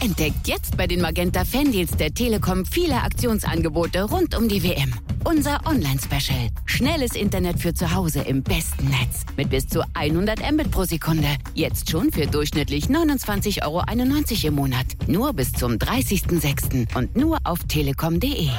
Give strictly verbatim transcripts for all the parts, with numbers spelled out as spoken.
Entdeckt jetzt bei den Magenta Fandeals der Telekom viele Aktionsangebote rund um die W M. Unser Online-Special. Schnelles Internet für zu Hause im besten Netz. Mit bis zu hundert Mbit pro Sekunde. Jetzt schon für durchschnittlich neunundzwanzig Euro einundneunzig im Monat. Nur bis zum dreißigsten sechsten und nur auf telekom punkt de.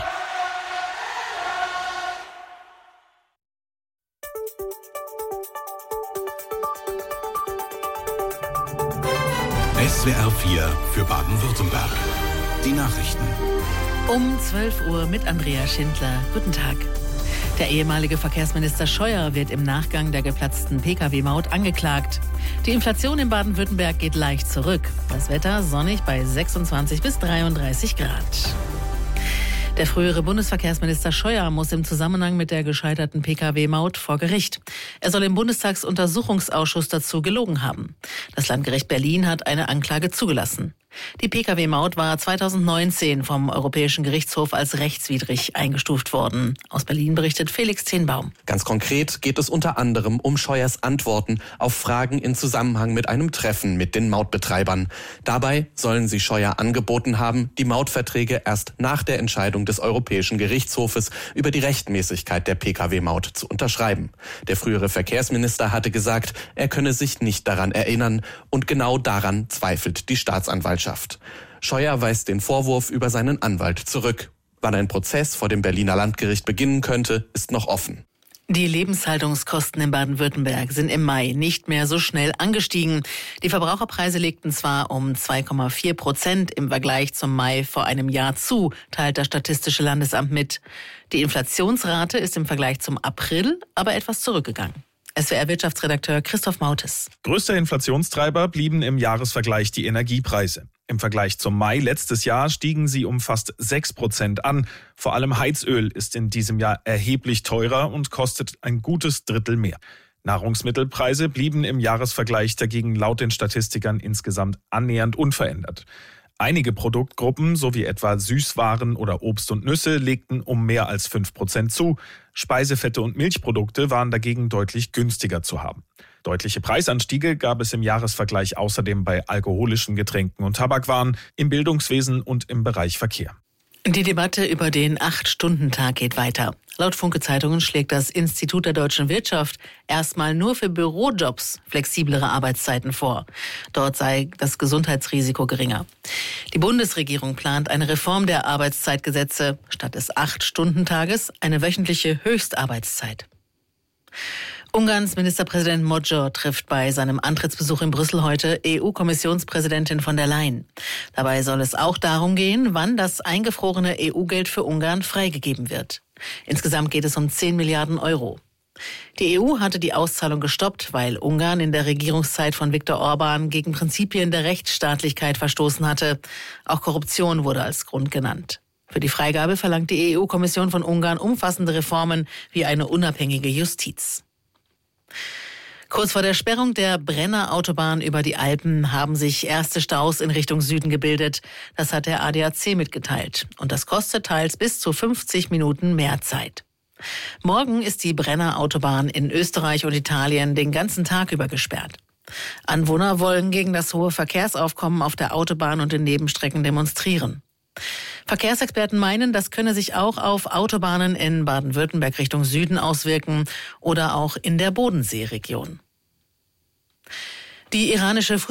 S W R vier für Baden-Württemberg. Die Nachrichten. Um zwölf Uhr mit Andrea Schindler. Guten Tag. Der ehemalige Verkehrsminister Scheuer wird im Nachgang der geplatzten P K W-Maut angeklagt. Die Inflation in Baden-Württemberg geht leicht zurück. Das Wetter sonnig bei sechsundzwanzig bis dreiunddreißig Grad. Der frühere Bundesverkehrsminister Scheuer muss im Zusammenhang mit der gescheiterten P K W-Maut vor Gericht. Er soll im Bundestagsuntersuchungsausschuss dazu gelogen haben. Das Landgericht Berlin hat eine Anklage zugelassen. Die P K W-Maut war zweitausendneunzehn vom Europäischen Gerichtshof als rechtswidrig eingestuft worden. Aus Berlin berichtet Felix Tenbaum. Ganz konkret geht es unter anderem um Scheuers Antworten auf Fragen in Zusammenhang mit einem Treffen mit den Mautbetreibern. Dabei sollen sie Scheuer angeboten haben, die Mautverträge erst nach der Entscheidung des Europäischen Gerichtshofes über die Rechtmäßigkeit der P K W-Maut zu unterschreiben. Der frühere Verkehrsminister hatte gesagt, er könne sich nicht daran erinnern, und genau daran zweifelt die Staatsanwaltschaft. Scheuer weist den Vorwurf über seinen Anwalt zurück. Wann ein Prozess vor dem Berliner Landgericht beginnen könnte, ist noch offen. Die Lebenshaltungskosten in Baden-Württemberg sind im Mai nicht mehr so schnell angestiegen. Die Verbraucherpreise legten zwar um zwei Komma vier Prozent im Vergleich zum Mai vor einem Jahr zu, teilt das Statistische Landesamt mit. Die Inflationsrate ist im Vergleich zum April aber etwas zurückgegangen. S W R-Wirtschaftsredakteur Christoph Mautes. Größter Inflationstreiber blieben im Jahresvergleich die Energiepreise. Im Vergleich zum Mai letztes Jahr stiegen sie um fast sechs Prozent an. Vor allem Heizöl ist in diesem Jahr erheblich teurer und kostet ein gutes Drittel mehr. Nahrungsmittelpreise blieben im Jahresvergleich dagegen laut den Statistikern insgesamt annähernd unverändert. Einige Produktgruppen, sowie etwa Süßwaren oder Obst und Nüsse, legten um mehr als fünf Prozent zu. Speisefette und Milchprodukte waren dagegen deutlich günstiger zu haben. Deutliche Preisanstiege gab es im Jahresvergleich außerdem bei alkoholischen Getränken und Tabakwaren, im Bildungswesen und im Bereich Verkehr. Die Debatte über den Acht-Stunden-Tag geht weiter. Laut Funke-Zeitungen schlägt das Institut der deutschen Wirtschaft erstmal nur für Bürojobs flexiblere Arbeitszeiten vor. Dort sei das Gesundheitsrisiko geringer. Die Bundesregierung plant eine Reform der Arbeitszeitgesetze. Statt des Acht-Stunden-Tages eine wöchentliche Höchstarbeitszeit. Ungarns Ministerpräsident Magyar trifft bei seinem Antrittsbesuch in Brüssel heute E U-Kommissionspräsidentin von der Leyen. Dabei soll es auch darum gehen, wann das eingefrorene E U-Geld für Ungarn freigegeben wird. Insgesamt geht es um zehn Milliarden Euro. Die E U hatte die Auszahlung gestoppt, weil Ungarn in der Regierungszeit von Viktor Orban gegen Prinzipien der Rechtsstaatlichkeit verstoßen hatte. Auch Korruption wurde als Grund genannt. Für die Freigabe verlangt die E U-Kommission von Ungarn umfassende Reformen wie eine unabhängige Justiz. Kurz vor der Sperrung der Brenner Autobahn über die Alpen haben sich erste Staus in Richtung Süden gebildet. Das hat der A D A C mitgeteilt. Und das kostet teils bis zu fünfzig Minuten mehr Zeit. Morgen ist die Brenner Autobahn in Österreich und Italien den ganzen Tag über gesperrt. Anwohner wollen gegen das hohe Verkehrsaufkommen auf der Autobahn und den Nebenstrecken demonstrieren. Verkehrsexperten meinen, das könne sich auch auf Autobahnen in Baden-Württemberg Richtung Süden auswirken oder auch in der Bodenseeregion. Die iranische